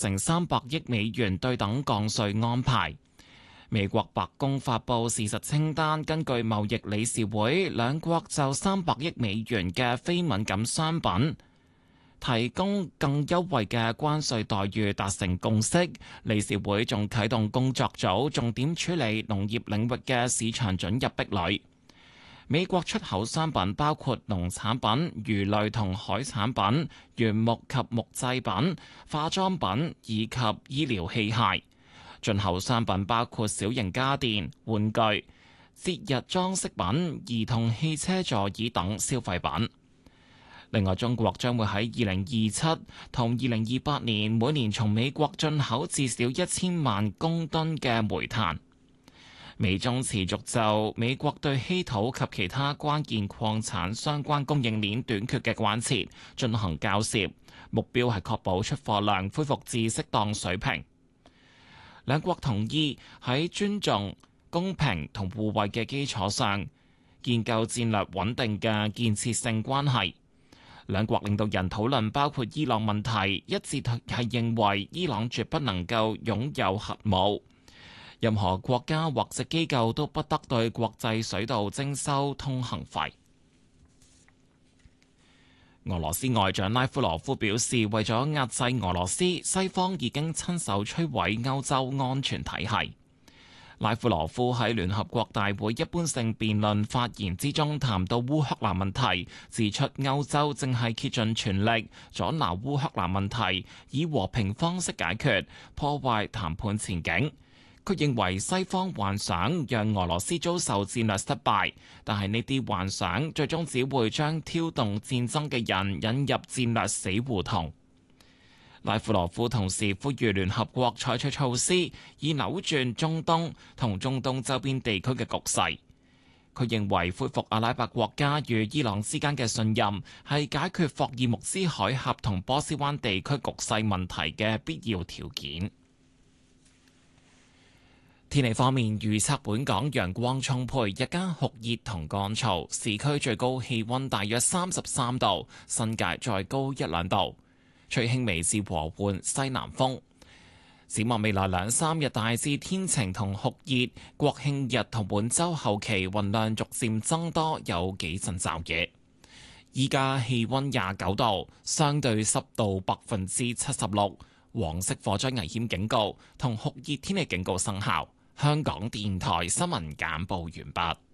成300億美元對等降稅安排。美國白宮發布事實清單，根據貿易理事會，兩國就300億美元嘅非敏感商品提供更優惠嘅關稅待遇達成共識。理事會仲啟動工作組，重點處理農業領域嘅市場准入壁壘。美國出口商品包括農產品、魚類同海產品、原木及木製品、化妝品以及醫療器械。進口商品包括小型家電、玩具、節日裝飾品、兒童汽車座椅等消費品。另外，中國將會喺2027同2028年每年從美國進口至少1000萬公噸嘅煤炭。美中持續就美國對稀土及其他關鍵礦產相關供應鏈短缺嘅關切進行交涉，目標係確保出貨量恢復至適當水平。兩國同意喺尊重、公平同互惠嘅基礎上，建構戰略穩定嘅建設性關係。兩國領導人討論包括伊朗問題，一致係認為伊朗絕不能夠擁有核武，任何國家或者機構都不得對國際水道徵收通行費。俄羅斯外長拉夫羅夫表示，為咗壓制俄羅斯，西方已經親手摧毀歐洲安全體系。拉夫羅夫喺聯合國大會一般性辯論發言之中談到烏克蘭問題，指出歐洲正係竭盡全力阻撓烏克蘭問題以和平方式解決，破壞談判前景。佢認為西方幻想讓俄羅斯遭受戰略失敗，但係呢啲幻想最終只會將挑動戰爭嘅人引入戰略死胡同。拉夫羅夫同時呼籲聯合國採取措施，以扭轉中東同中東周邊地區嘅局勢。佢認為恢復阿拉伯國家與伊朗之間嘅信任，係解決霍爾木茲海峽同波斯灣地區局勢問題嘅必要條件。天氣方面，預測本港陽光充沛，日間酷熱同乾燥，市區最高氣溫大約33度，新界再高1-2度，吹輕微至和緩西南風。展望未來2-3日大致天晴同酷熱，國慶日同本週後期雲量逐漸增多，有幾陣驟雨。依家氣溫29度，相對濕度76%，黃色火災危險警告同酷熱天氣警告生效。香港電台新聞簡報完畢。